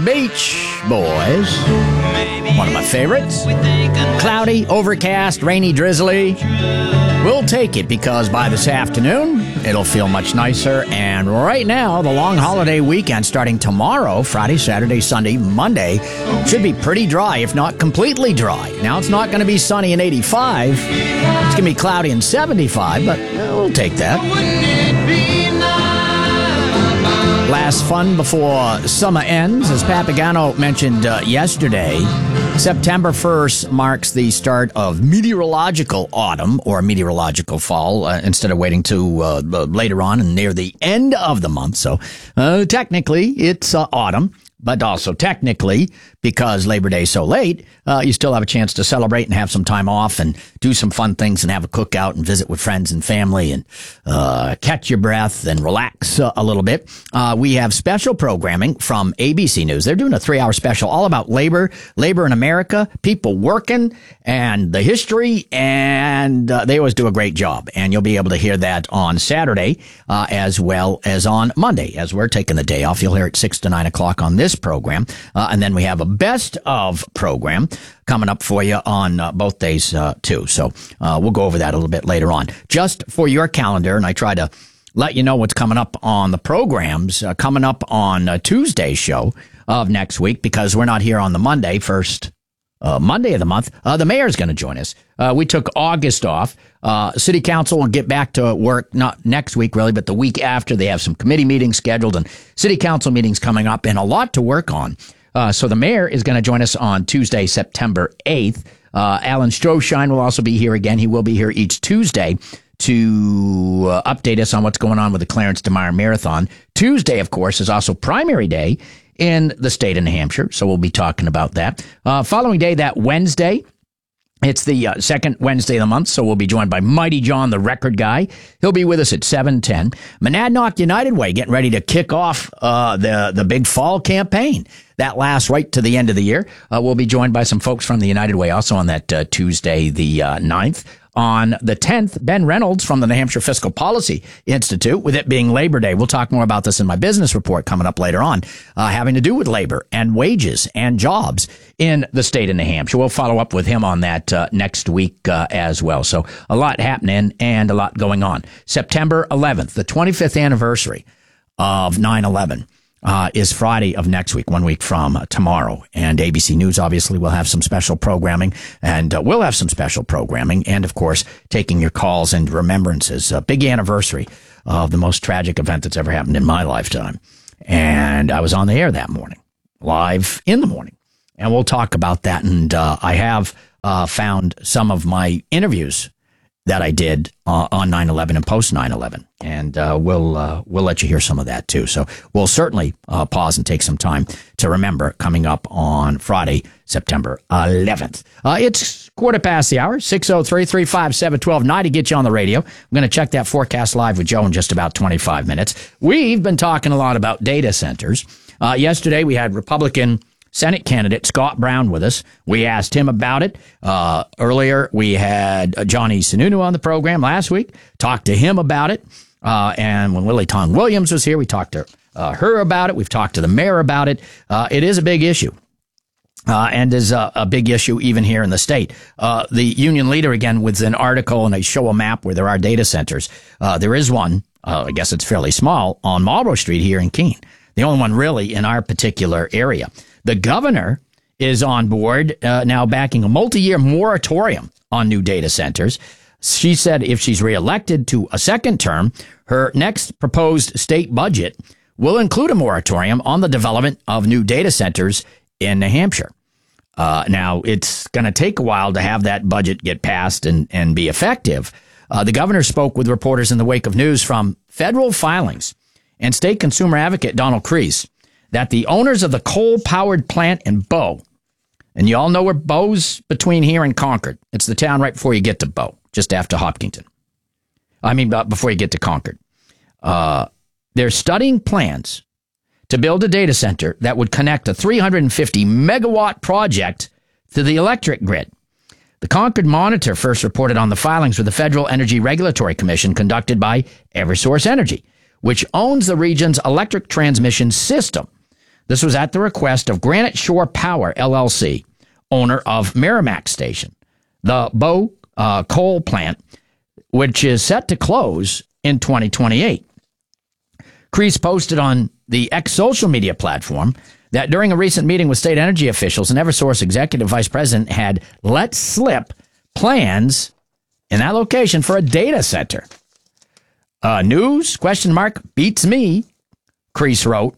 Beach Boys. One of my favorites. Cloudy, overcast, rainy, drizzly. We'll take it because by this afternoon, it'll feel much nicer. And right now, the long holiday weekend starting tomorrow, Friday, Saturday, Sunday, Monday, should be pretty dry, if not completely dry. Now, it's not going to be sunny and 85. It's going to be cloudy and 75, but we'll take that. Last fun before summer ends, as Papagano mentioned yesterday, September 1st marks the start of meteorological autumn or meteorological fall instead of waiting to later on and near the end of the month. So technically it's autumn, but also technically, because Labor Day is so late, you still have a chance to celebrate and have some time off and do some fun things and have a cookout and visit with friends and family and catch your breath and relax a little bit. We have special programming from ABC News. They're doing a 3-hour special all about labor in America, people working, and the history, and they always do a great job. And you'll be able to hear that on Saturday as well as on Monday. As we're taking the day off, you'll hear it 6 to 9 o'clock on this program. And then we have a best of program coming up for you on both days too. So we'll go over that a little bit later on. Just for your calendar, and I try to let you know what's coming up on the programs coming up on Tuesday's show of next week, because we're not here on the Monday, first Monday of the month. The mayor's going to join us. We took August off. City Council will get back to work, not next week really, but the week after. They have some committee meetings scheduled and City Council meetings coming up and a lot to work on. So the mayor is going to join us on Tuesday, September 8th. Alan Stroshine will also be here again. He will be here each Tuesday to update us on what's going on with the Clarence DeMeyer Marathon. Tuesday, of course, is also primary day in the state of New Hampshire, so we'll be talking about that. Following day, that Wednesday, it's the second Wednesday of the month, so we'll be joined by Mighty John, the record guy. He'll be with us at 7:10. Monadnock United Way getting ready to kick off the big fall campaign. That lasts right to the end of the year. We'll be joined by some folks from the United Way also on that Tuesday, the 9th. On the 10th, Ben Reynolds from the New Hampshire Fiscal Policy Institute, with it being Labor Day. We'll talk more about this in my business report coming up later on, having to do with labor and wages and jobs in the state of New Hampshire. We'll follow up with him on that next week as well. So a lot happening and a lot going on. September 11th, the 25th anniversary of 9/11. Is Friday of next week, 1 week from tomorrow. And ABC News obviously will have some special programming, and we'll have some special programming, and of course, taking your calls and remembrances. A big anniversary of the most tragic event that's ever happened in my lifetime. And I was on the air that morning, live in the morning. And we'll talk about that. And I have found some of my interviews that I did on 9/11 and post 9/11. And we'll let you hear some of that too. So we'll certainly pause and take some time to remember coming up on Friday, September 11th. It's quarter past the hour, 603-357-1290. Get you on the radio. I'm going to check that forecast live with Joe in just about 25 minutes. We've been talking a lot about data centers. Yesterday we had Republican Senate candidate Scott Brown with us. We asked him about it. Earlier, we had Johnny Sununu on the program last week, talked to him about it. And when Lily Tong Williams was here, we talked to her about it. We've talked to the mayor about it. It is a big issue. And is a big issue even here in the state. The union leader, again, with an article, and I show a map where there are data centers. There is one, I guess it's fairly small, on Marlborough Street here in Keene. The only one really in our particular area. The governor is on board now backing a multi-year moratorium on new data centers. She said if she's reelected to a second term, her next proposed state budget will include a moratorium on the development of new data centers in New Hampshire. Now, it's going to take a while to have that budget get passed and be effective. The governor spoke with reporters in the wake of news from federal filings and state consumer advocate Donald Kreis that the owners of the coal-powered plant in Bow, and you all know where Bow's between here and Concord. It's the town right before you get to Bow, just after Hopkinton. Before you get to Concord. They're studying plans to build a data center that would connect a 350-megawatt project to the electric grid. The Concord Monitor first reported on the filings with the Federal Energy Regulatory Commission conducted by Eversource Energy, which owns the region's electric transmission system. This was at the request of Granite Shore Power, LLC, owner of Merrimack Station, the Bow coal plant, which is set to close in 2028. Crease posted on the X social media platform that during a recent meeting with state energy officials, an Eversource executive vice president had let slip plans in that location for a data center. News, ? Beats me, Crease wrote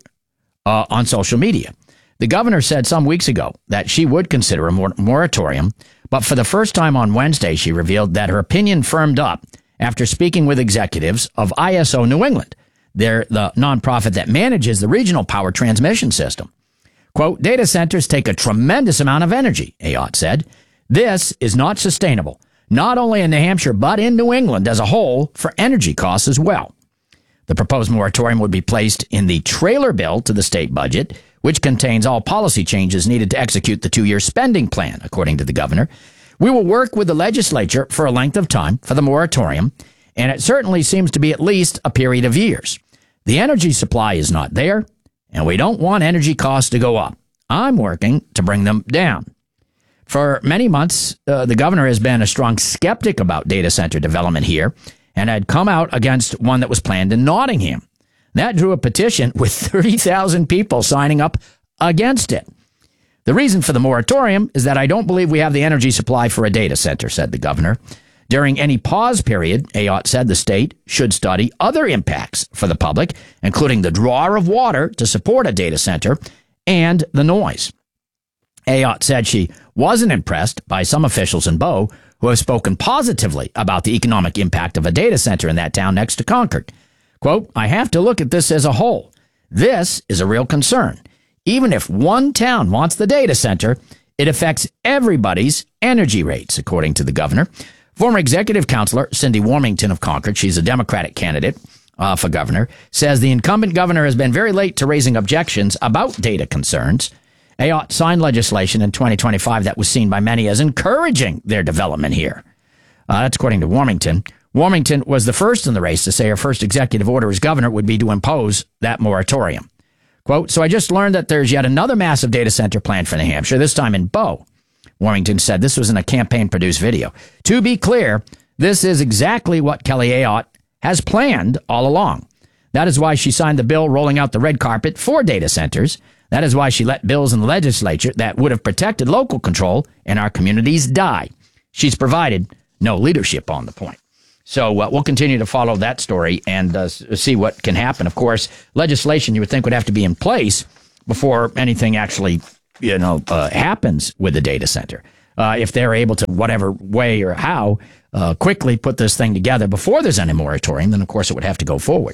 on social media. The governor said some weeks ago that she would consider a moratorium, but for the first time on Wednesday, she revealed that her opinion firmed up after speaking with executives of ISO New England. They're the nonprofit that manages the regional power transmission system. Quote, data centers take a tremendous amount of energy, Ayotte said. This is not sustainable, not only in New Hampshire, but in New England as a whole for energy costs as well. The proposed moratorium would be placed in the trailer bill to the state budget, which contains all policy changes needed to execute the 2-year spending plan, according to the governor. We will work with the legislature for a length of time for the moratorium, and it certainly seems to be at least a period of years. The energy supply is not there, and we don't want energy costs to go up. I'm working to bring them down. For many months, the governor has been a strong skeptic about data center development here and had come out against one that was planned in Nottingham. That drew a petition with 30,000 people signing up against it. The reason for the moratorium is that I don't believe we have the energy supply for a data center, said the governor. During any pause period, Ayotte said the state should study other impacts for the public, including the draw of water to support a data center and the noise. Ayotte said she wasn't impressed by some officials in Bow who have spoken positively about the economic impact of a data center in that town next to Concord. Quote, I have to look at this as a whole. This is a real concern. Even if one town wants the data center, it affects everybody's energy rates, according to the governor. Former executive counselor Cindy Warmington of Concord, she's a Democratic candidate for governor, says the incumbent governor has been very late to raising objections about data concerns. Ayotte signed legislation in 2025 that was seen by many as encouraging their development here. That's according to Warmington. Warmington was the first in the race to say her first executive order as governor would be to impose that moratorium. Quote, so I just learned that there's yet another massive data center planned for New Hampshire, this time in Bow. Warmington said this was in a campaign-produced video. To be clear, this is exactly what Kelly Ayotte has planned all along. That is why she signed the bill rolling out the red carpet for data centers. That is why she let bills in the legislature that would have protected local control in our communities die. She's provided no leadership on the point. So we'll continue to follow that story and see what can happen. Of course, legislation you would think would have to be in place before anything actually happens with the data center. If they're able to, whatever way or how, quickly put this thing together before there's any moratorium, then of course it would have to go forward.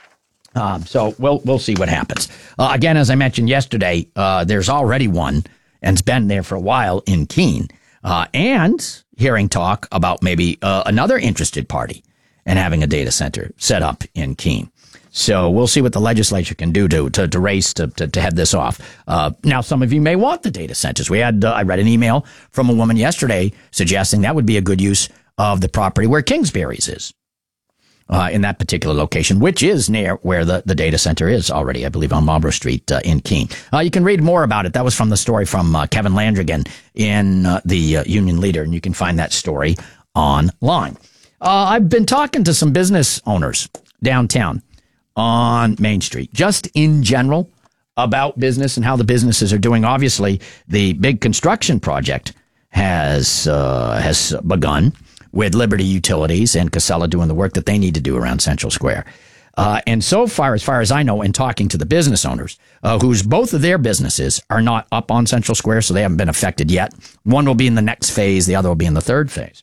So we'll see what happens. Again, as I mentioned yesterday, there's already one and it's been there for a while in Keene, and hearing talk about maybe another interested party and having a data center set up in Keene. So we'll see what the legislature can do to race to head this off. Now, some of you may want the data centers. I read an email from a woman yesterday suggesting that would be a good use of the property where Kingsbury's is, in that particular location, which is near where the data center is already, I believe, on Marlborough Street in Keene. You can read more about it. That was from the story from Kevin Landrigan in the Union Leader, and you can find that story online. I've been talking to some business owners downtown on Main Street, just in general about business and how the businesses are doing. Obviously, the big construction project has begun with Liberty Utilities and Casella doing the work that they need to do around Central Square. And so far as I know, in talking to the business owners, whose both of their businesses are not up on Central Square, so they haven't been affected yet. One will be in the next phase, the other will be in the third phase.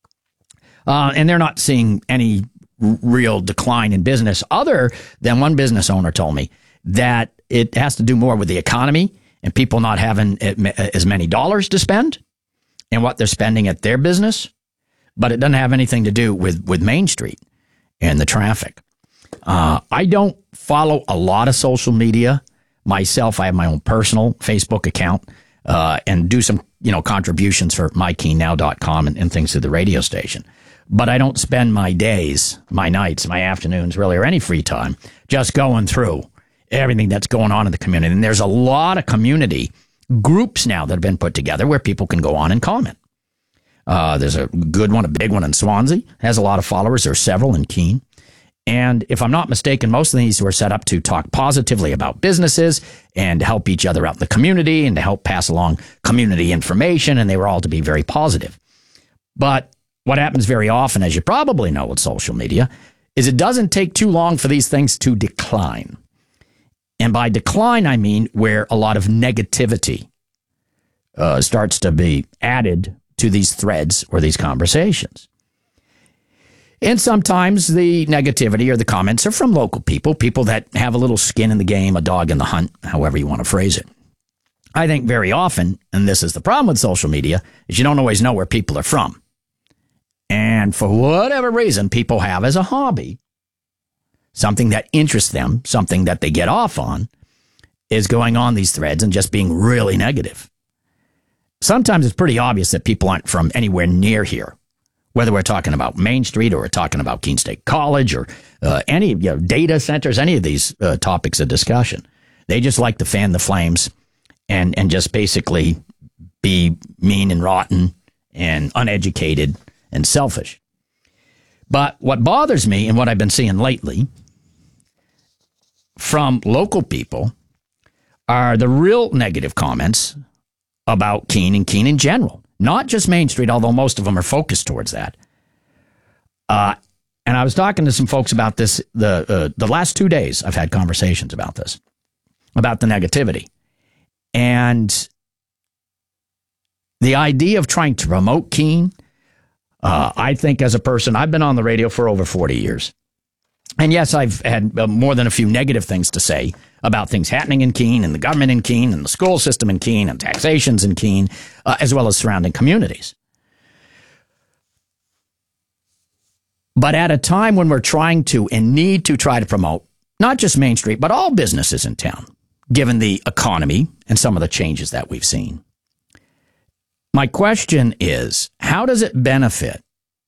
And they're not seeing any real decline in business, other than one business owner told me that it has to do more with the economy and people not having as many dollars to spend and what they're spending at their business. But it doesn't have anything to do with Main Street and the traffic. I don't follow a lot of social media myself. I have my own personal Facebook account and do some contributions for mykeennow.com and things to the radio station. But I don't spend my days, my nights, my afternoons, really, or any free time just going through everything that's going on in the community. And there's a lot of community groups now that have been put together where people can go on and comment. There's a good one, a big one in Swansea, has a lot of followers. There are several in Keene. And if I'm not mistaken, most of these were set up to talk positively about businesses and help each other out in the community and to help pass along community information. And they were all to be very positive. But what happens very often, as you probably know with social media, is it doesn't take too long for these things to decline. And by decline, I mean where a lot of negativity starts to be added to these threads or these conversations. And sometimes the negativity or the comments are from local people, people that have a little skin in the game, a dog in the hunt, however you want to phrase it. I think very often, and this is the problem with social media, is you don't always know where people are from. And for whatever reason, people have as a hobby, something that interests them, something that they get off on, is going on these threads and just being really negative. Sometimes it's pretty obvious that people aren't from anywhere near here, whether we're talking about Main Street or we're talking about Keene State College or any data centers, any of these topics of discussion. They just like to fan the flames and just basically be mean and rotten and uneducated and selfish. But what bothers me and what I've been seeing lately from local people are the real negative comments about Keene and Keene in general. Not just Main Street, although most of them are focused towards that. And I was talking to some folks about this the last 2 days. I've had conversations about this, about the negativity. And the idea of trying to promote Keene, I think as a person, I've been on the radio for over 40 years. And yes, I've had more than a few negative things to say about things happening in Keene and the government in Keene and the school system in Keene and taxations in Keene, as well as surrounding communities. But at a time when we're trying to and need to try to promote not just Main Street, but all businesses in town, given the economy and some of the changes that we've seen. My question is, how does it benefit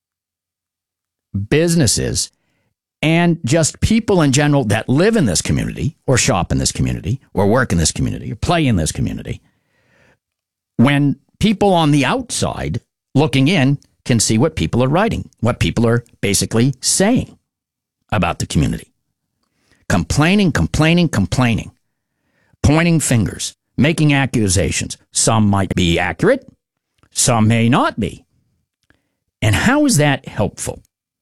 businesses and just people in general that live in this community or shop in this community or work in this community or play in this community when people on the outside looking in can see what people are writing, what people are basically saying about the community? Complaining, pointing fingers, making accusations. Some might be accurate, some may not be. And how is that helpful?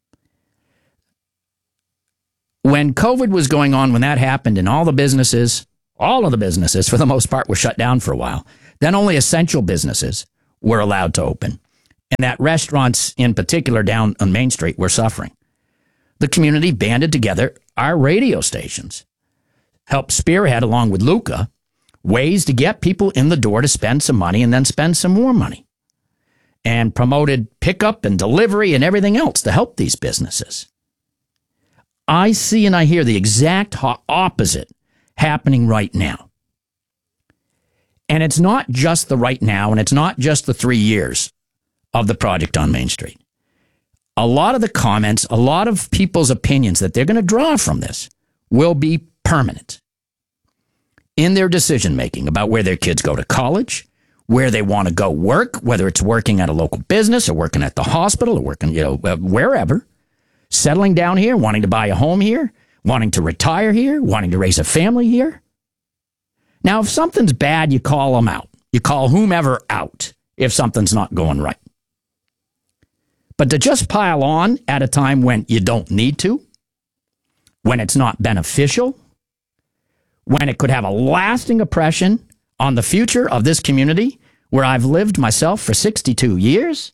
When COVID was going on, when that happened, and all of the businesses, for the most part, were shut down for a while, then only essential businesses were allowed to open. And that restaurants in particular down on Main Street were suffering. The community banded together, our radio stations helped spearhead, along with Luca, ways to get people in the door to spend some money and then spend some more money. And promoted pickup and delivery and everything else to help these businesses. I see and I hear the exact opposite happening right now. And it's not just the right now, and it's not just the 3 years of the project on Main Street. A lot of the comments, a lot of people's opinions that they're going to draw from this will be permanent in their decision making about where their kids go to college, where they want to go work, whether it's working at a local business or working at the hospital or working, wherever. Settling down here, wanting to buy a home here, wanting to retire here, wanting to raise a family here. Now, if something's bad, you call them out. You call whomever out if something's not going right. But to just pile on at a time when you don't need to, when it's not beneficial, when it could have a lasting impression on the future of this community where I've lived myself for 62 years,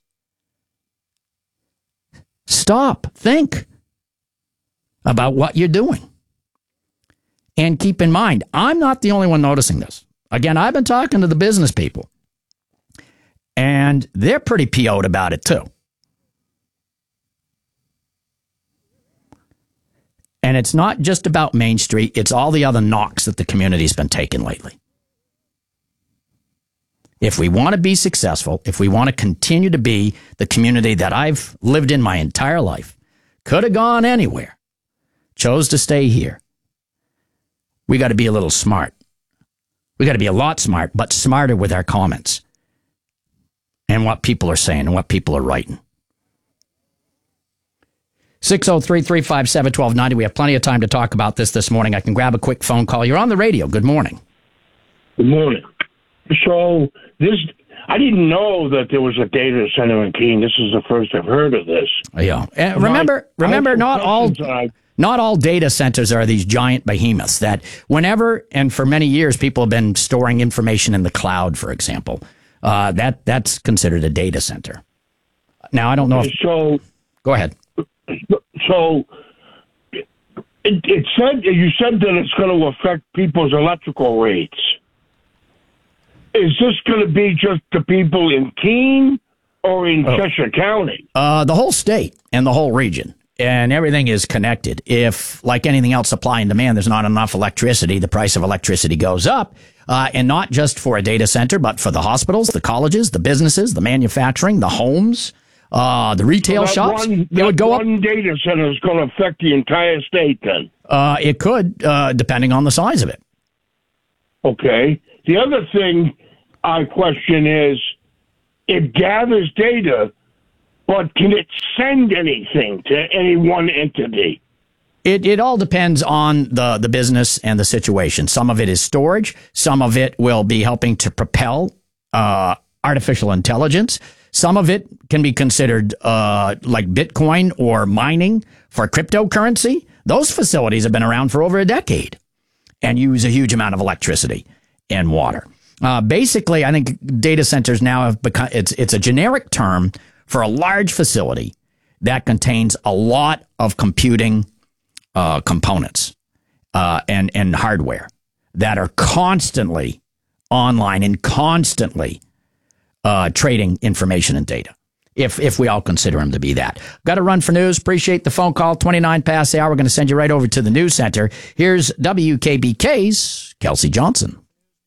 stop, think about what you're doing. And keep in mind, I'm not the only one noticing this. Again, I've been talking to the business people, and they're pretty PO'd about it too. And it's not just about Main Street, it's all the other knocks that the community's been taking lately. If we want to be successful, if we want to continue to be the community that I've lived in my entire life, could have gone anywhere, chose to stay here, We got to be a little smart. We got to be a lot smart, but smarter with our comments and what people are saying and what people are writing. 603-357-1290. We have plenty of time to talk about this morning. I can grab a quick phone call. You're on the radio. Good morning. Good morning. So I didn't know that there was a data center in Keene. This is the first I've heard of this. Yeah. And remember, not all data centers are these giant behemoths that whenever, and for many years, people have been storing information in the cloud, for example. That's considered a data center. Now, I don't know if... So... Go ahead. So, you said that it's going to affect people's electrical rates. Is this going to be just the people in Keene or in Cheshire County? The whole state and the whole region. And everything is connected. If, like anything else, supply and demand, there's not enough electricity, the price of electricity goes up. And not just for a data center, but for the hospitals, the colleges, the businesses, the manufacturing, the homes, the retail shops. It would go up. One data center is going to affect the entire state then? It could, depending on the size of it. Okay. The other thing I question is, it gathers data, but can it send anything to any one entity? It all depends on the business and the situation. Some of it is storage. Some of it will be helping to propel artificial intelligence. Some of it can be considered like Bitcoin or mining for cryptocurrency. Those facilities have been around for over a decade and use a huge amount of electricity and water. Basically, I think data centers now have become, it's a generic term for a large facility that contains a lot of computing components and hardware that are constantly online and constantly trading information and data, if we all consider them to be that. Got to run for news. Appreciate the phone call. 29 past the hour. We're going to send you right over to the news center. Here's WKBK's Kelsey Johnson.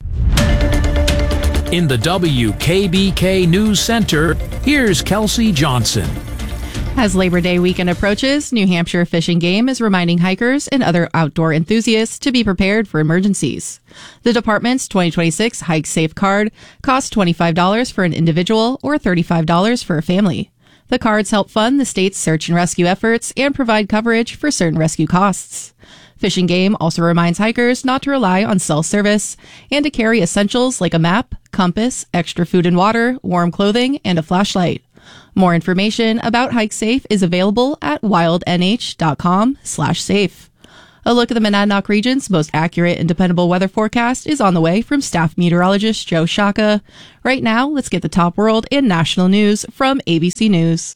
In the WKBK News Center, here's Kelsey Johnson. As Labor Day weekend approaches, New Hampshire Fish and Game is reminding hikers and other outdoor enthusiasts to be prepared for emergencies. The department's 2026 Hike Safe card costs $25 for an individual or $35 for a family. The cards help fund the state's search and rescue efforts and provide coverage for certain rescue costs. Fish and Game also reminds hikers not to rely on cell service and to carry essentials like a map, compass, extra food and water, warm clothing, and a flashlight. More information about Hike Safe is available at wildnh.com/safe. A look at the Monadnock region's most accurate and dependable weather forecast is on the way from staff meteorologist Joe Shaka. Right now, let's get the top world and national news from ABC News.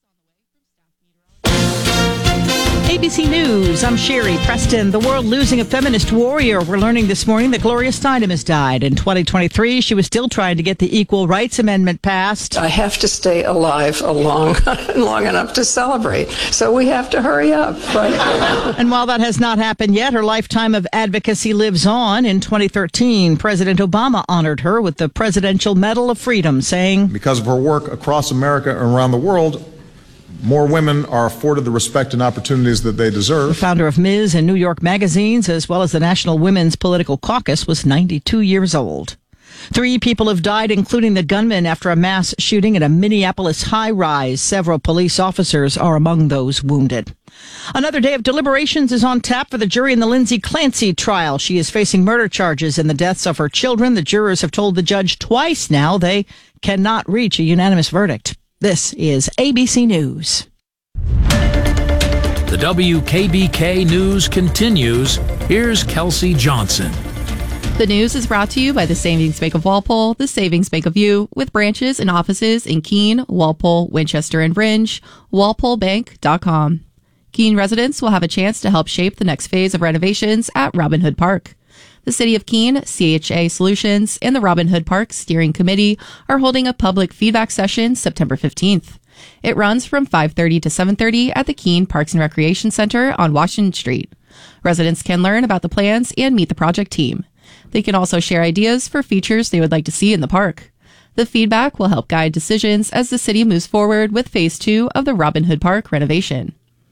ABC News, I'm Sherry Preston. The world losing a feminist warrior. We're learning this morning that Gloria Steinem has died. In 2023, she was still trying to get the Equal Rights Amendment passed. I have to stay alive long enough to celebrate, so we have to hurry up, right? And while that has not happened yet, her lifetime of advocacy lives on. In 2013, President Obama honored her with the Presidential Medal of Freedom, saying, "Because of her work across America and around the world, more women are afforded the respect and opportunities that they deserve." The founder of Ms. and New York magazines, as well as the National Women's Political Caucus, was 92 years old. 3 people have died, including the gunman, after a mass shooting at a Minneapolis high-rise. Several police officers are among those wounded. Another day of deliberations is on tap for the jury in the Lindsay Clancy trial. She is facing murder charges in the deaths of her children. The jurors have told the judge twice now they cannot reach a unanimous verdict. This is ABC News. The WKBK News continues. Here's Kelsey Johnson. The news is brought to you by the Savings Bank of Walpole, the Savings Bank of You, with branches and offices in Keene, Walpole, Winchester, and Rindge. WalpoleBank.com. Keene residents will have a chance to help shape the next phase of renovations at Robin Hood Park. The City of Keene, CHA Solutions, and the Robin Hood Park Steering Committee are holding a public feedback session September 15th. It runs from 5:30 to 7:30 at the Keene Parks and Recreation Center on Washington Street. Residents can learn about the plans and meet the project team. They can also share ideas for features they would like to see in the park. The feedback will help guide decisions as the city moves forward with Phase 2 of the Robin Hood Park renovation.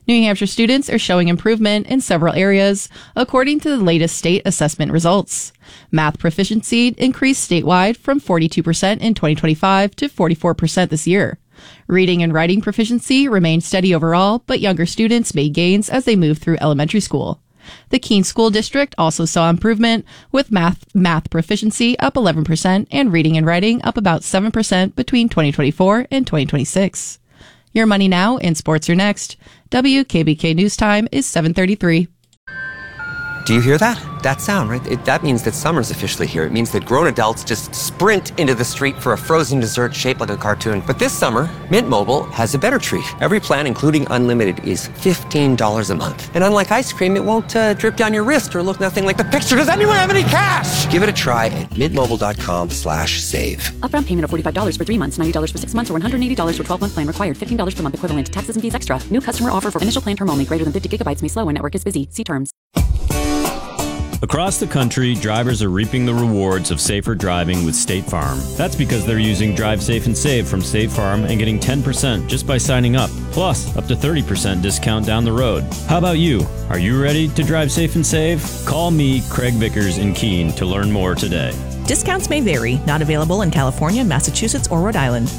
New Hampshire students are showing improvement in several areas, according to the latest state assessment results. Math proficiency increased statewide from 42% in 2025 to 44% this year. Reading and writing proficiency remained steady overall, but younger students made gains as they moved through elementary school. The Keene School District also saw improvement, with math proficiency up 11% and reading and writing up about 7% between 2024 and 2026. Your Money Now and Sports are next. WKBK News Time is 7:33. Do you hear that? That sound, right? That means that summer's officially here. It means that grown adults just sprint into the street for a frozen dessert shaped like a cartoon. But this summer, Mint Mobile has a better treat. Every plan, including unlimited, is $15 a month. And unlike ice cream, it won't drip down your wrist or look nothing like the picture. Does anyone have any cash? Give it a try at mintmobile.com/save. Upfront payment of $45 for 3 months, $90 for 6 months, or $180 for 12-month plan required. $15 per month equivalent. Taxes and fees extra. New customer offer for initial plan term only. Greater than 50 gigabytes may slow when network is busy. See terms. Across the country, drivers are reaping the rewards of safer driving with State Farm. That's because they're using Drive Safe and Save from State Farm and getting 10% just by signing up, plus up to 30% discount down the road. How about you? Are you ready to drive safe and save? Call me, Craig Vickers in Keene, to learn more today. Discounts may vary. Not available in California, Massachusetts, or Rhode Island.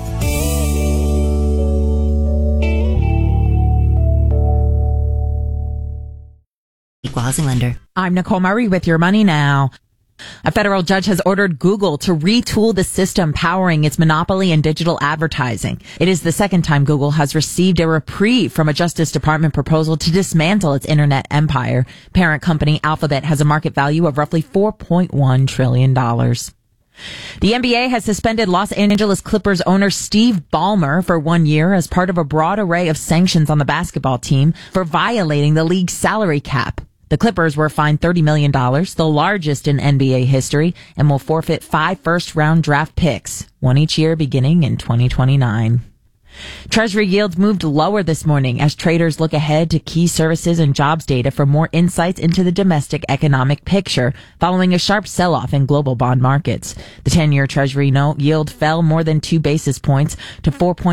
Equal housing lender. I'm Nicole Murray with Your Money Now. A federal judge has ordered Google to retool the system powering its monopoly in digital advertising. It is the second time Google has received a reprieve from a Justice Department proposal to dismantle its internet empire. Parent company Alphabet has a market value of roughly $4.1 trillion. The NBA has suspended Los Angeles Clippers owner Steve Ballmer for 1 year as part of a broad array of sanctions on the basketball team for violating the league's salary cap. The Clippers were fined $30 million, the largest in NBA history, and will forfeit 5 first-round draft picks, one each year beginning in 2029. Treasury yields moved lower this morning as traders look ahead to key services and jobs data for more insights into the domestic economic picture following a sharp sell-off in global bond markets. The 10-year Treasury note yield fell more than 2 basis points to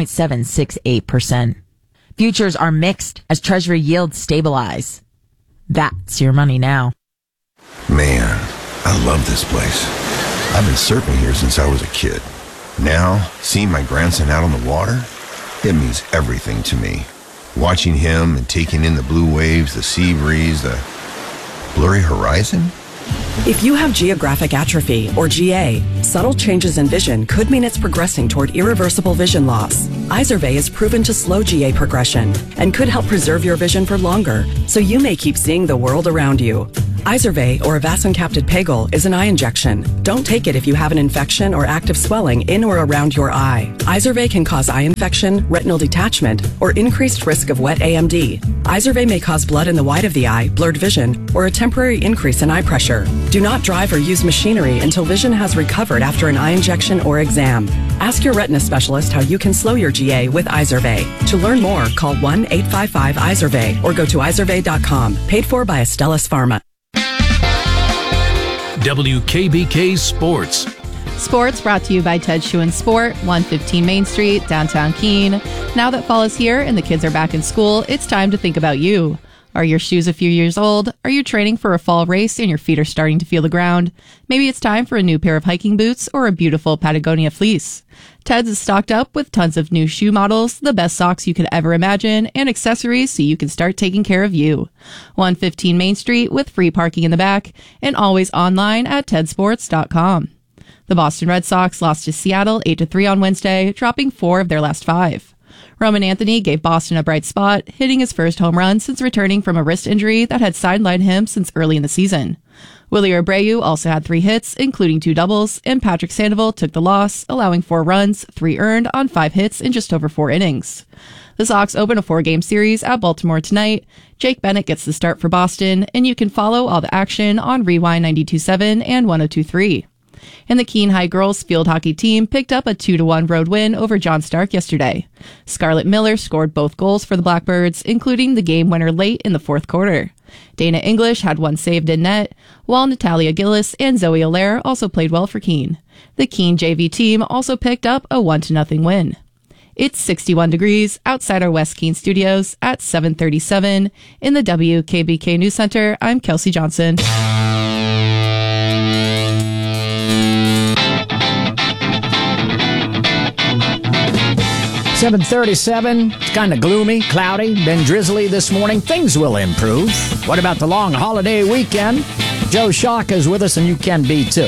4.768%. Futures are mixed as Treasury yields stabilize. That's Your Money Now. Man, I love this place. I've been surfing here since I was a kid. Now, seeing my grandson out on the water, it means everything to me. Watching him and taking in the blue waves, the sea breeze, the blurry horizon. If you have geographic atrophy, or GA, subtle changes in vision could mean it's progressing toward irreversible vision loss. Izervay is proven to slow GA progression and could help preserve your vision for longer, so you may keep seeing the world around you. Izervay, or avacincaptad pegol, is an eye injection. Don't take it if you have an infection or active swelling in or around your eye. Izervay can cause eye infection, retinal detachment, or increased risk of wet AMD. Izervay may cause blood in the white of the eye, blurred vision, or a temporary increase in eye pressure. Do not drive or use machinery until vision has recovered after an eye injection or exam. Ask your retina specialist how you can slow your GA with Izervay. To learn more, call 1-855-IZERVAY or go to izervay.com. Paid for by Astellas Pharma. WKBK Sports. Sports brought to you by Ted Shoe and Sport, 115 Main Street, downtown Keene. Now that fall is here and the kids are back in school, it's time to think about you. Are your shoes a few years old? Are you training for a fall race and your feet are starting to feel the ground? Maybe it's time for a new pair of hiking boots or a beautiful Patagonia fleece. Ted's is stocked up with tons of new shoe models, the best socks you could ever imagine, and accessories so you can start taking care of you. 115 Main Street with free parking in the back and always online at tedsports.com. The Boston Red Sox lost to Seattle 8-3 on Wednesday, dropping 4 of their last 5. Roman Anthony gave Boston a bright spot, hitting his first home run since returning from a wrist injury that had sidelined him since early in the season. Willie Abreu also had 3 hits, including 2 doubles, and Patrick Sandoval took the loss, allowing 4 runs, 3 earned on 5 hits in just over 4 innings. The Sox open a 4-game series at Baltimore tonight. Jake Bennett gets the start for Boston, and you can follow all the action on Rewind 92.7 and 102.3. And the Keene High girls field hockey team picked up a 2-1 road win over John Stark yesterday. Scarlett Miller scored both goals for the Blackbirds, including the game winner late in the 4th quarter. Dana English had 1 saved in net, while Natalia Gillis and Zoe Allaire also played well for Keene. The Keene JV team also picked up a 1-0 win. It's 61 degrees outside our West Keene studios at 7:37 in the WKBK News Center. I'm Kelsey Johnson. 7:37. It's kind of gloomy, cloudy, been drizzly this morning. Things will improve. What about the long holiday weekend? Joe Shock is with us, and you can be too.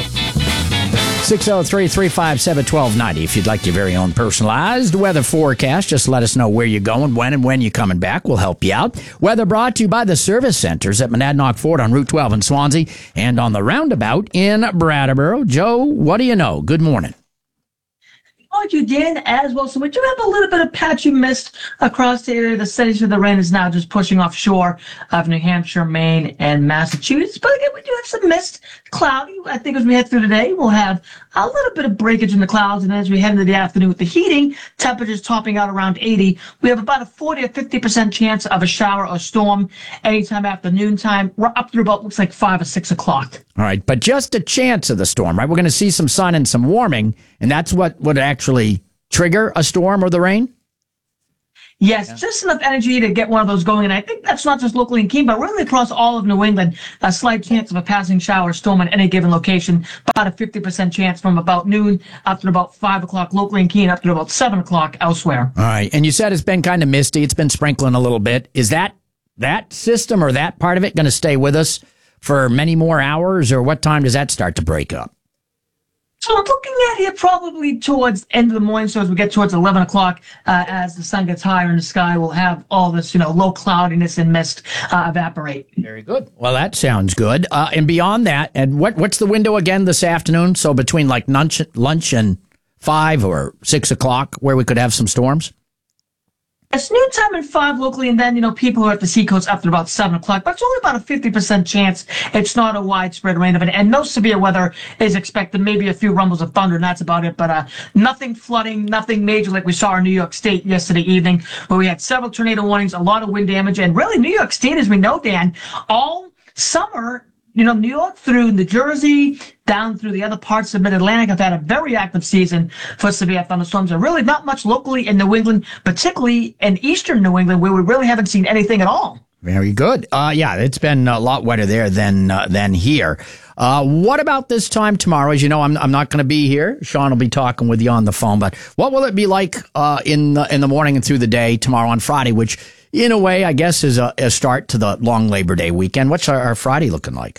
603-357-1290 if you'd like your very own personalized weather forecast. Just let us know where you're going, when you're coming back. We'll help you out. Weather brought to you by the service centers at Monadnock Ford on Route 12 in Swansea and on the roundabout in Brattleboro. Joe, what do you know? Good morning. You, Dan, as well. So we do have a little bit of patchy mist across the area. The steady to the rain is now just pushing offshore of New Hampshire, Maine, and Massachusetts. But again, we do have some mist, cloudy. I think as we head through today, we'll have a little bit of breakage in the clouds. And as we head into the afternoon with the heating, temperatures topping out around 80, we have about a 40 or 50% chance of a shower or storm anytime after noontime. We're up to about, looks like 5 or 6 o'clock. All right, but just a chance of the storm, right? We're going to see some sun and some warming, and that's what would actually trigger a storm or the rain? Yes, just enough energy to get one of those going. And I think that's not just locally in Keene, but really across all of New England. A slight chance of a passing shower or storm at any given location. About a 50% chance from about noon up to about 5 o'clock locally in Keene, up to about 7 o'clock elsewhere. All right. And you said it's been kind of misty. It's been sprinkling a little bit. Is that system or that part of it going to stay with us for many more hours, or what time does that start to break up? So I'm looking at here probably towards end of the morning. So as we get towards 11 o'clock, as the sun gets higher in the sky, we'll have all this, low cloudiness and mist evaporate. Very good. Well, that sounds good. And beyond that, and what's the window again this afternoon? So between like lunch and 5 or 6 o'clock, where we could have some storms? It's noontime and 5 locally, and then, people who are at the seacoast up to about 7 o'clock. But it's only about a 50% chance. It's not a widespread rain event, and no severe weather is expected. Maybe a few rumbles of thunder, and that's about it. But nothing flooding, nothing major like we saw in New York State yesterday evening, where we had several tornado warnings, a lot of wind damage, and really New York State, as we know, Dan, all summer, New York through New Jersey, down through the other parts of Mid-Atlantic have had a very active season for severe thunderstorms. And really not much locally in New England, particularly in eastern New England, where we really haven't seen anything at all. Very good. Yeah, it's been a lot wetter there than here. What about this time tomorrow? As you know, I'm not going to be here. Sean will be talking with you on the phone. But what will it be like in the morning and through the day tomorrow on Friday, which in a way, I guess, is a start to the long Labor Day weekend? What's our Friday looking like?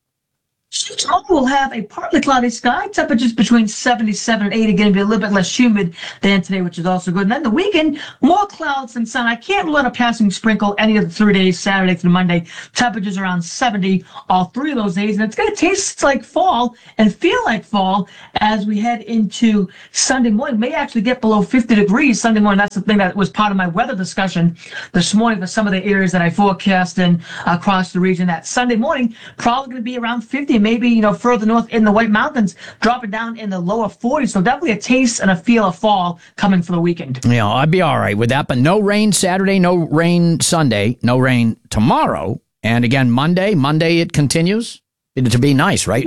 Tomorrow we'll have a partly cloudy sky, temperatures between 77 and 80, going to be a little bit less humid than today, which is also good. And then the weekend, more clouds than sun. I can't rule out a passing sprinkle any of the 3 days, Saturday through Monday. Temperatures around 70 all 3 of those days. And it's going to taste like fall and feel like fall as we head into Sunday morning. May actually get below 50 degrees Sunday morning. That's the thing that was part of my weather discussion this morning for some of the areas that I forecast in across the region. That Sunday morning, probably going to be around 50. Maybe, further north in the White Mountains, dropping down in the lower 40s. So definitely a taste and a feel of fall coming for the weekend. Yeah, I'd be all right with that. But no rain Saturday, no rain Sunday, no rain tomorrow. And again, Monday it continues to be nice, right?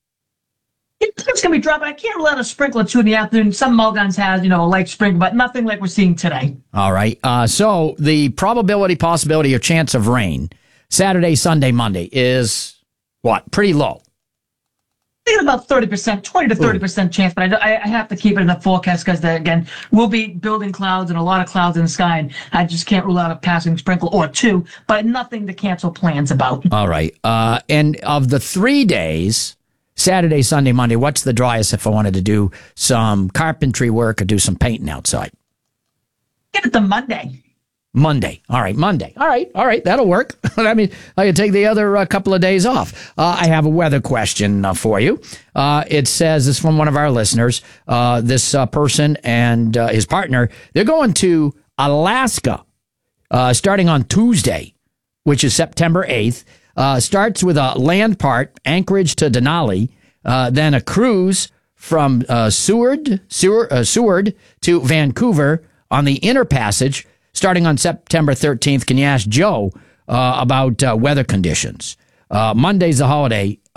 It's going to be dropping. I can't rule out a sprinkle or two in the afternoon. Some Mulgans has, a light sprinkle, but nothing like we're seeing today. All right. So the possibility, or chance of rain Saturday, Sunday, Monday is what? Pretty low. I think about 30%, 20 to 30% chance, but I have to keep it in the forecast because, again, we'll be building clouds and a lot of clouds in the sky, and I just can't rule out a passing sprinkle or two, but nothing to cancel plans about. All right. And of the 3 days, Saturday, Sunday, Monday, what's the driest if I wanted to do some carpentry work or do some painting outside? Give it to Monday. Monday. All right, Monday. All right, that'll work. I mean, I can take the other couple of days off. I have a weather question for you. It says, this is from one of our listeners, this person and his partner, they're going to Alaska starting on Tuesday, which is September 8th. Starts with a land part, Anchorage to Denali, then a cruise from Seward to Vancouver on the Inner Passage, starting on September 13th. Can you ask Joe about weather conditions? Monday's the holiday.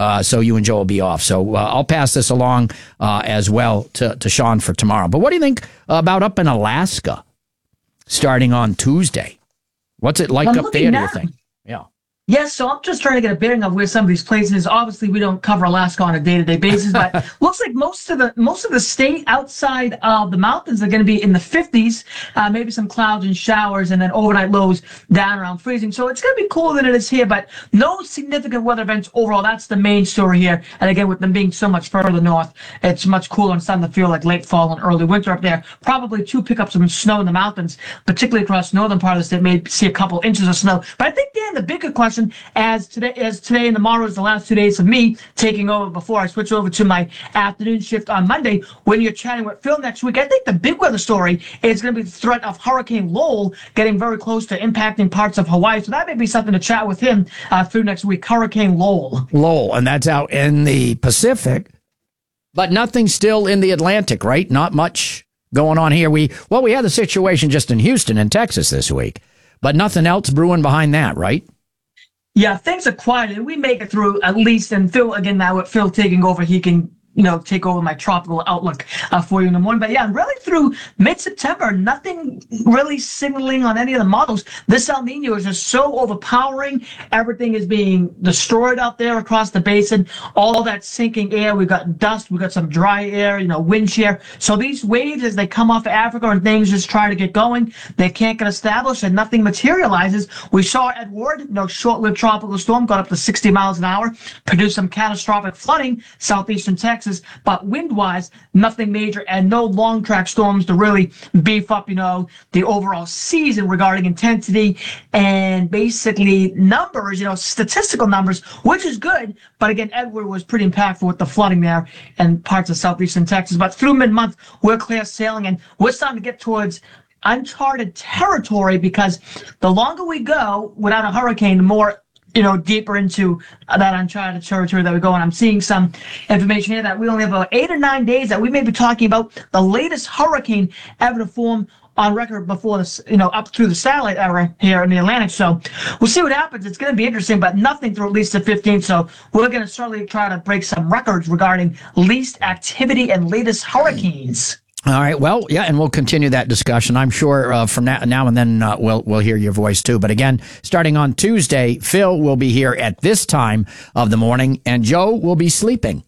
So you and Joe will be off. So I'll pass this along as well to Sean for tomorrow. But what do you think about up in Alaska starting on Tuesday? What's it like up there, do you think? Yeah. Yes, so I'm just trying to get a bearing of where some of these places. Obviously, we don't cover Alaska on a day-to-day basis, but looks like most of the state outside of the mountains are going to be in the 50s. Maybe some clouds and showers, and then overnight lows down around freezing. So it's going to be cooler than it is here, but no significant weather events overall. That's the main story here. And again, with them being so much further north, it's much cooler and starting to feel like late fall and early winter up there. Probably 2 pickups of snow in the mountains, particularly across the northern part of the state. Maybe see a couple inches of snow. But I think, Dan, the bigger question, as today and tomorrow is the last 2 days of me taking over before I switch over to my afternoon shift on Monday. When you're chatting with Phil next week, I think the big weather story is going to be the threat of Hurricane Lowell getting very close to impacting parts of Hawaii. So that may be something to chat with him through next week. Hurricane Lowell. Lowell, and that's out in the Pacific, but nothing still in the Atlantic, right? Not much going on here. We had the situation just in Houston and Texas this week, but nothing else brewing behind that, right? Yeah, things are quiet, and we make it through at least. And Phil, again, now with Phil taking over, he can take over my tropical outlook for you in the morning. But yeah, really through mid-September, nothing really signaling on any of the models. This El Nino is just so overpowering. Everything is being destroyed out there across the basin. All that sinking air. We've got dust. We've got some dry air, wind shear. So these waves, as they come off of Africa and things just try to get going, they can't get established and nothing materializes. We saw Edward, short-lived tropical storm, got up to 60 miles an hour, produced some catastrophic flooding, southeastern Texas. But wind-wise, nothing major and no long-track storms to really beef up, the overall season regarding intensity and basically numbers, statistical numbers, which is good. But again, Edward was pretty impactful with the flooding there in parts of southeastern Texas. But through mid-month, we're clear sailing, and we're starting to get towards uncharted territory because the longer we go without a hurricane, the more deeper into that uncharted territory that we go. And I'm seeing some information here that we only have about 8 or 9 days that we may be talking about the latest hurricane ever to form on record before this, up through the satellite era here in the Atlantic. So we'll see what happens. It's going to be interesting, but nothing through at least the 15th. So we're going to certainly try to break some records regarding least activity and latest hurricanes. All right. Well, yeah, and we'll continue that discussion. I'm sure from now and then we'll hear your voice too. But again, starting on Tuesday, Phil will be here at this time of the morning, and Joe will be sleeping.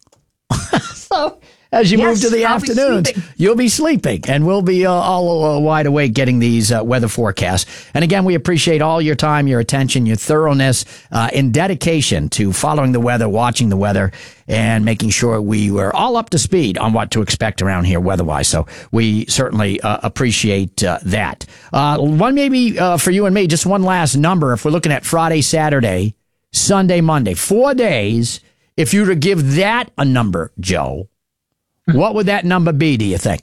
So as you move to the afternoons, you'll be sleeping, and we'll be all wide awake getting these weather forecasts. And again, we appreciate all your time, your attention, your thoroughness, and dedication to following the weather, watching the weather, and making sure we were all up to speed on what to expect around here weather-wise. So we certainly appreciate that. One maybe for you and me, just one last number. If we're looking at Friday, Saturday, Sunday, Monday, 4 days, if you were to give that a number, Joe, what would that number be, do you think?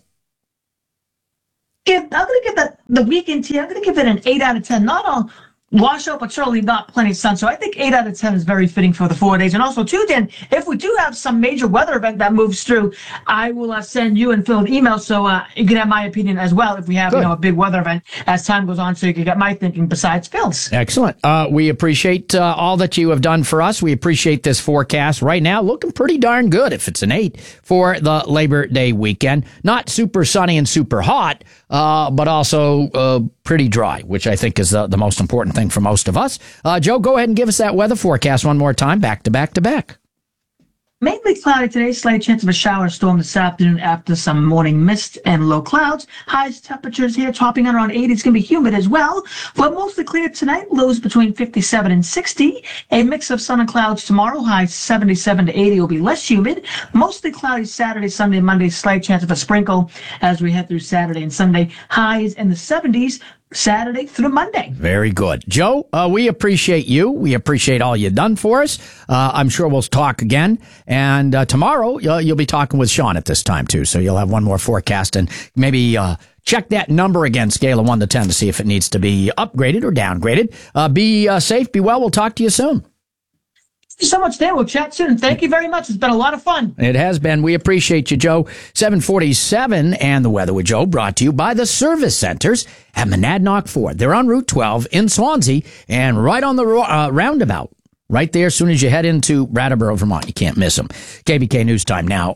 I'm going to give that the weekend tea. I'm going to give it an 8 out of 10. Not all washout, but certainly not plenty of sun. So I think 8 out of 10 is very fitting for the 4 days. And also, too, Dan, if we do have some major weather event that moves through, I will send you and Phil an email so you can have my opinion as well if we have a big weather event as time goes on, so you can get my thinking besides Phil's. Excellent. We appreciate all that you have done for us. We appreciate this forecast right now. Looking pretty darn good if it's an 8 for the Labor Day weekend. Not super sunny and super hot, but also pretty dry, which I think is the most important thing for most of us. Joe, go ahead and give us that weather forecast one more time, back to back to back. Mainly cloudy today, slight chance of a shower or storm this afternoon after some morning mist and low clouds. Highest temperatures here topping out around 80. It's going to be humid as well, but mostly clear tonight. Lows between 57 and 60. A mix of sun and clouds tomorrow. Highs 77 to 80 will be less humid. Mostly cloudy Saturday, Sunday, and Monday. Slight chance of a sprinkle as we head through Saturday and Sunday. Highs in the 70s. Saturday through Monday. Very good. Joe, we appreciate you. We appreciate all you've done for us. I'm sure we'll talk again. And tomorrow, you'll be talking with Sean at this time, too. So you'll have one more forecast and maybe check that number again, scale of 1 to 10, to see if it needs to be upgraded or downgraded. Be safe, be well. We'll talk to you soon. Thank you so much, Dan. We'll chat soon. Thank you very much. It's been a lot of fun. It has been. We appreciate you, Joe. 747 and the Weather with Joe brought to you by the Service Centers at Monadnock Ford. They're on Route 12 in Swansea and right on the roundabout. right there as soon as you head into Brattleboro, Vermont. You can't miss them. KBK News Time now,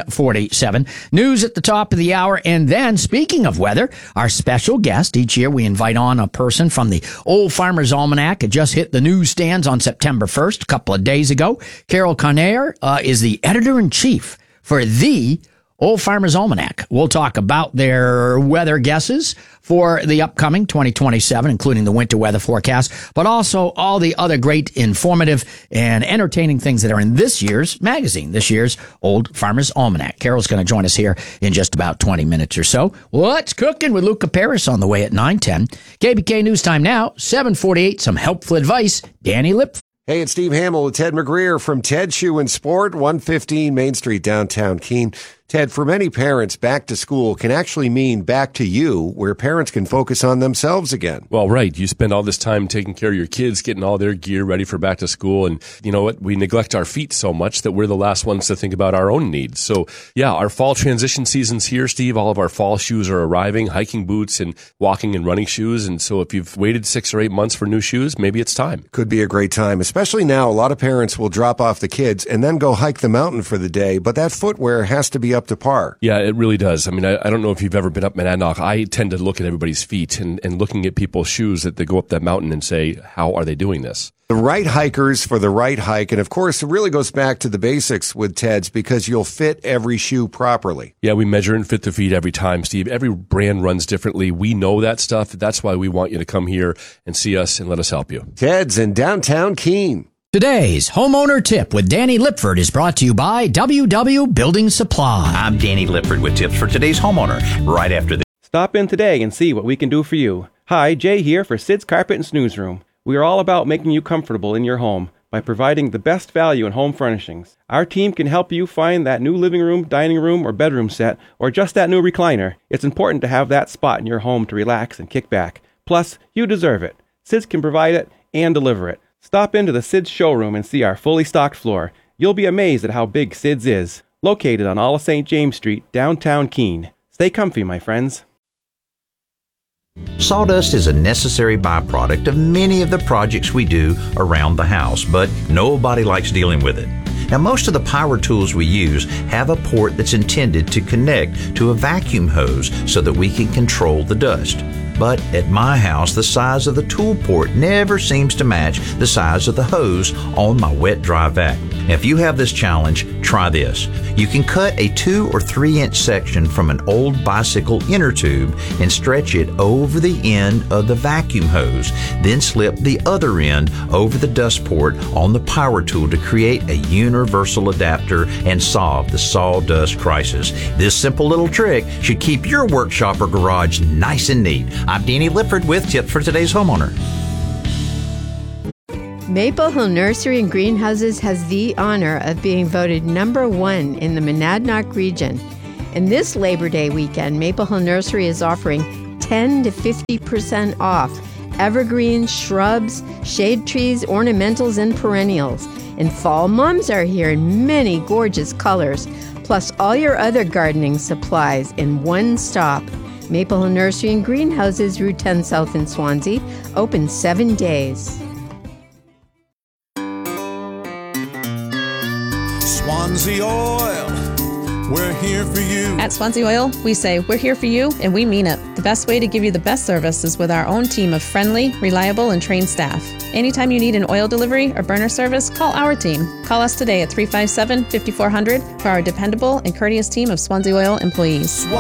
7:47. News at the top of the hour. And then, speaking of weather, our special guest. Each year we invite on a person from the Old Farmer's Almanac. It just hit the newsstands on September 1st, a couple of days ago. Carol Carnier is the editor-in-chief for the Old Farmer's Almanac. We'll talk about their weather guesses for the upcoming 2027, including the winter weather forecast, but also all the other great informative and entertaining things that are in this year's magazine, this year's Old Farmer's Almanac. Carol's going to join us here in just about 20 minutes or so. What's cooking with Luca Paris on the way at 9:10. KBK News Time now, 7:48. Some helpful advice. Danny Lipford. Hey, it's Steve Hamill with Ted McGreer from Ted Shoe and Sport, 115 Main Street, downtown Keene. Ted, for many parents, back to school can actually mean back to you, where parents can focus on themselves again. Well, right. You spend all this time taking care of your kids, getting all their gear ready for back to school. And you know what? We neglect our feet so much that we're the last ones to think about our own needs. So, yeah, our fall transition season's here, Steve. All of our fall shoes are arriving, hiking boots and walking and running shoes. And so if you've waited 6 or 8 months for new shoes, maybe it's time. Could be a great time, especially now. A lot of parents will drop off the kids and then go hike the mountain for the day, but that footwear has to be up to par. Yeah, it really does. I mean, I don't know if you've ever been up Monadnock. I tend to look at everybody's feet and looking at people's shoes that they go up that mountain and say, how are they doing this? The right hikers for the right hike. And of course, it really goes back to the basics with Ted's because you'll fit every shoe properly. Yeah, we measure and fit the feet every time, Steve. Every brand runs differently. We know that stuff. That's why we want you to come here and see us and let us help you. Ted's in downtown Keene. Today's homeowner tip with Danny Lipford is brought to you by WW Building Supply. I'm Danny Lipford with tips for today's homeowner right after this. Stop in today and see what we can do for you. Hi, Jay here for Sid's Carpet and Snooze Room. We are all about making you comfortable in your home by providing the best value in home furnishings. Our team can help you find that new living room, dining room, or bedroom set, or just that new recliner. It's important to have that spot in your home to relax and kick back. Plus, you deserve it. Sid's can provide it and deliver it. Stop into the Sid's showroom and see our fully stocked floor. You'll be amazed at how big Sid's is. Located on all of St. James Street, downtown Keene. Stay comfy, my friends. Sawdust is a necessary byproduct of many of the projects we do around the house, but nobody likes dealing with it. Now, most of the power tools we use have a port that's intended to connect to a vacuum hose so that we can control the dust. But at my house, the size of the tool port never seems to match the size of the hose on my wet dry vac. Now, if you have this challenge, try this. You can cut a 2 or 3 inch section from an old bicycle inner tube and stretch it over the end of the vacuum hose. Then slip the other end over the dust port on the power tool to create a universal adapter and solve the sawdust crisis. This simple little trick should keep your workshop or garage nice and neat. I'm Danny Lipford with tips for today's homeowner. Maple Hill Nursery and Greenhouses has the honor of being voted #1 in the Monadnock region. And this Labor Day weekend, Maple Hill Nursery is offering 10 to 50% off evergreens, shrubs, shade trees, ornamentals, and perennials. And fall mums are here in many gorgeous colors, plus all your other gardening supplies in one stop. Maple Hill Nursery and Greenhouses, Route 10 South in Swansea, open 7 days. Swansea Oil, we're here for you. At Swansea Oil, we say we're here for you, and we mean it. The best way to give you the best service is with our own team of friendly, reliable, and trained staff. Anytime you need an oil delivery or burner service, call our team. Call us today at 357-5400 for our dependable and courteous team of Swansea Oil employees.